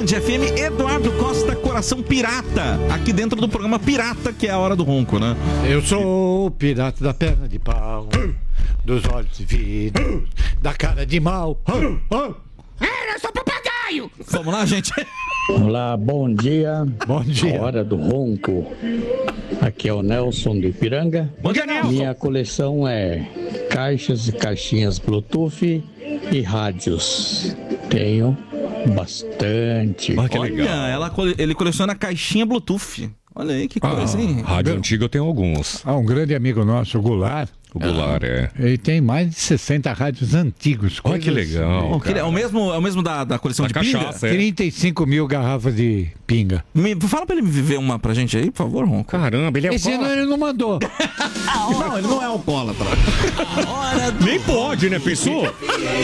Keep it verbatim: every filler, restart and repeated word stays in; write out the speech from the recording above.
F M, Eduardo Costa, Coração Pirata, aqui dentro do programa Pirata, que é a hora do ronco, né? Eu sou o pirata da perna de pau, dos olhos de vidro, da cara de mal. Era só papagaio! Vamos lá, gente. Olá, bom dia. Bom dia. A hora do ronco. Aqui é o Nelson do Ipiranga. Bom dia, Nelson. Minha coleção é caixas e caixinhas Bluetooth e rádios. Tenho bastante. Ah, que Olha, legal. ela, ele coleciona caixinha Bluetooth. Olha aí, que coisa, hein? Rádio antiga eu tenho alguns. Ah, um grande amigo nosso, o Goulart, O Goulart, é. ele tem mais de sessenta rádios antigos. Olha que coisas- legal. Oh, que- é o mesmo, é o mesmo da, da coleção Da de pinga? cachaça, é. trinta e cinco mil garrafas de pinga. Me, fala pra ele viver uma pra gente aí, por favor, Ronco. Caramba, ele é Esse ano ele não mandou. Não, ele não é alcoólatra. Nem pode, né? Pensou?